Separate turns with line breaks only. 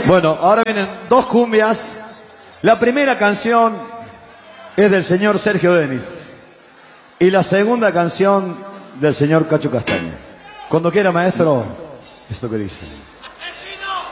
Bueno, ahora vienen dos cumbias. La primera canción es del señor Sergio Denis y la segunda canción del señor Cacho Castaña. Cuando quiera, maestro, esto que dice.